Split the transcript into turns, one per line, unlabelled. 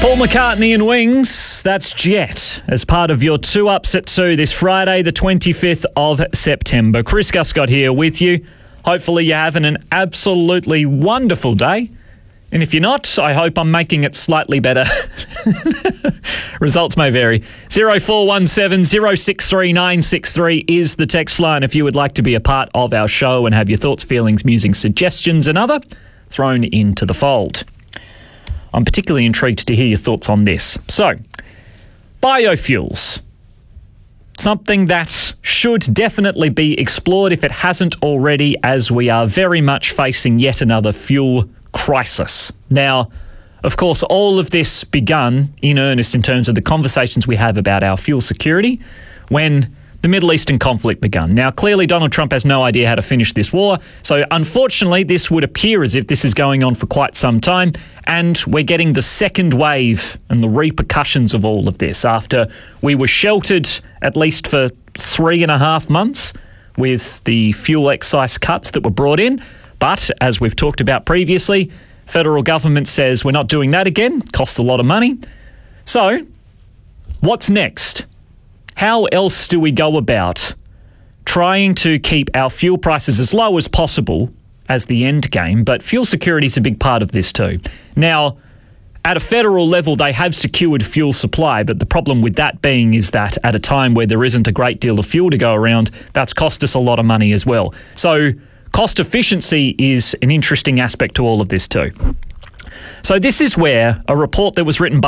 Paul McCartney and Wings, that's Jet, as part of your 2 Ups at 2 this Friday, the 25th of September. Chris Guscott here with you. Hopefully you're having an absolutely wonderful day. And if you're not, I hope I'm making it slightly better. Results may vary. 0417 063 963 is the text line if you would like to be a part of our show and have your thoughts, feelings, musings, suggestions and other thrown into the fold. I'm particularly intrigued to hear your thoughts on this. So, biofuels. Something that should definitely be explored if it hasn't already, as we are very much facing yet another fuel crisis. Now, of course, all of this begun in earnest in terms of the conversations we have about our fuel security when the Middle Eastern conflict began. Now, clearly Donald Trump has no idea how to finish this war, so unfortunately this would appear as if this is going on for quite some time, and we're getting the second wave and the repercussions of all of this after we were sheltered at least for 3.5 months with the fuel excise cuts that were brought in. But as we've talked about previously, federal government says we're not doing that again. Costs a lot of money. So, what's next? How else do we go about trying to keep our fuel prices as low as possible as the end game? But fuel security is a big part of this too. Now, at a federal level, they have secured fuel supply, but the problem with that being is that at a time where there isn't a great deal of fuel to go around, that's cost us a lot of money as well. So, cost efficiency is an interesting aspect to all of this too. So this is where a report that was written by